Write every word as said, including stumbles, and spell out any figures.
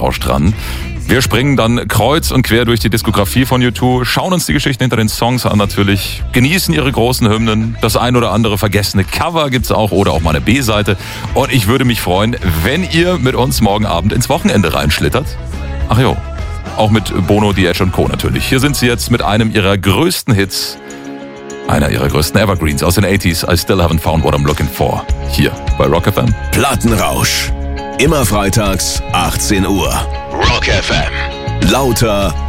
Rausch dran. Wir springen dann kreuz und quer durch die Diskografie von U zwei, schauen uns die Geschichten hinter den Songs an natürlich, genießen ihre großen Hymnen, das ein oder andere vergessene Cover gibt's auch oder auch mal eine B-Seite. Und ich würde mich freuen, wenn ihr mit uns morgen Abend ins Wochenende reinschlittert. Ach jo, auch mit Bono, The Edge und Co. natürlich. Hier sind sie jetzt mit einem ihrer größten Hits, einer ihrer größten Evergreens aus den achtziger. I still haven't found what I'm looking for. Hier bei Rock F M. Plattenrausch. Immer freitags, achtzehn Uhr. Rock F M. Lauter